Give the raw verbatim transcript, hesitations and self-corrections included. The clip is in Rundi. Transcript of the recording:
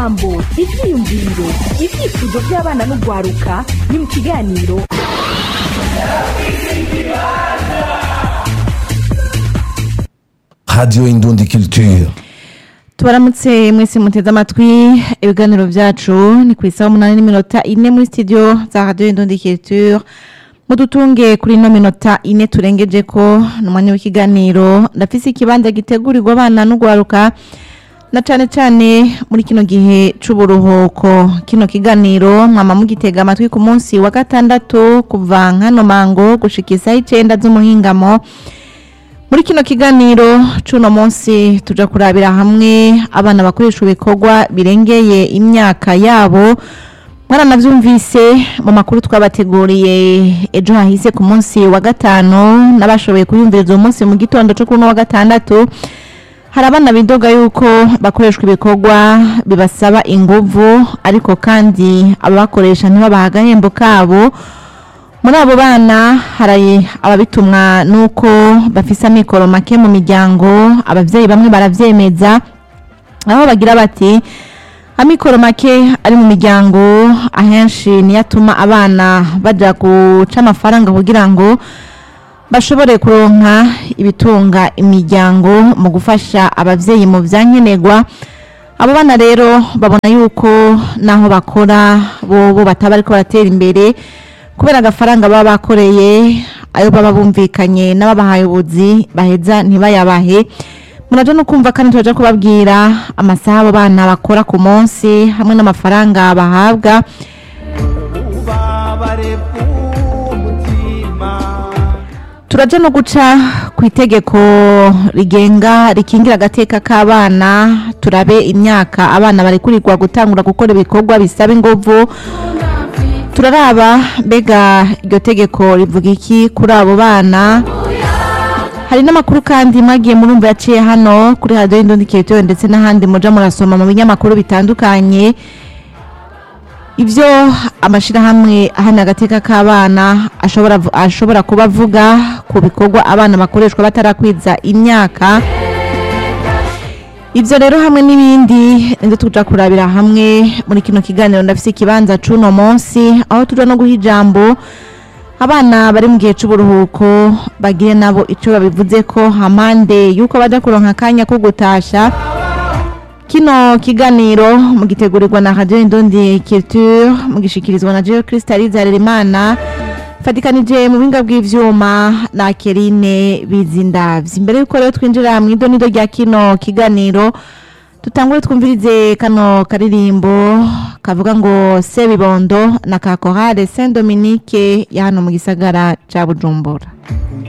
Ambo, ivyiyumviro, ivyifuzo by'abana n'ugwaruka ni mu kiganiro Radio Indundi Culture. Tubaramutse mwese muteze amatwi ibiganiro vyacu ni ku isaha umunani n'iminota ine muri studio za Radio Indundi Culture. Mudutunge kuri no minota ine turengeje ko numwanya w'ikiganiro ndafise ikibanza gitegurirwa abana n'ugwaruka na cane cane muri kino gihe c'uburuhuko. Kino kiganiro mwama mugitega amatwi ku munsi wa gatandatu kuva nkano mango gushika isaha icenda z'umuhingamo. Muri kino kiganiro cuno munsi tuja kurabira hamwe abana bakoresha ibikorwa birengeye imyaka yabo. Mwana navyumvise mu makuru twabateguriye ejo hahise ku munsi wa gatano nabashoboye kuyumviriza umunsi mu gitondo cyo kuno wa gatandatu. Hari abana bidoga yuko bakoreshwa ibikorwa bibasaba inguvu ariko kandi ababakoresha ntibabaha agahembo kabo. Muri abo bana hari ababitumwa nuko bafise amikoro make mu miryango, abavyeyi bamwe baravyemeza aho bagira bati amikoro make ari mu miryango ahenshi niyatuma abana baja guca amafaranga kugira ngo bashobore kuronka ibitunga imiryango mu gufasha abavyeyi mu vyankenerwa. Abo bana rero babona yuko naho bakora bo bataba ariko baratera imbere kubera agafaranga baba bakoreye ayo baba bumvikanye n'ababahaye ubuzi baheza ntibayabahe. Muraje no kumva kandi twaje kubabwira amasaha abo bana bakora ku munsi hamwe n'amafaranga bahabwa. Turaje no guca ku itegeko rigenga rikingira agateka k'abana, turabe imyaka abana barekurirwa gutangura gukora ibikorwa bisaba inguvu. Turaraba mbega iryo tegeko rivuga iki kuri abo bana. Hari n'amakuru kandi mwagiye murumva yaciye hano kuri Radio Indundi Culture ndetse n'ahandi muja murasoma mu binyamakuru bitandukanye ivyo amashirahamwe ahana agateka k'abana ashobora ashobora kubavuga ku bikorwa abana bakoreshwa batarakwiza imyaka. Ivyo rero hamwe n'ibindi ndo tuja kurabira hamwe muri kino kiganiro ndafise ikibanza cuno munsi aho tuja no guha ijambo abana bari mu gihe c'uburuhuko bagire nabo ico babivuze ko hamande yuko baja kuronka akanya ko gutasha. Kino kiganiro mugitegurirwa na Radio Indundi Culture mugishikirizwa na Jean Crystalise Harerimana fatikanije mu binga bw'ivyuma na Kerine Bizindavyi. Imbere yuko rero twinjira mu idonido rya kino kiganiro tutangure twumvirize kano karirimbo kavuga ngo Sebibondo na Kakorale Saint Dominique ya hano mu gisagara ca Bujumbura.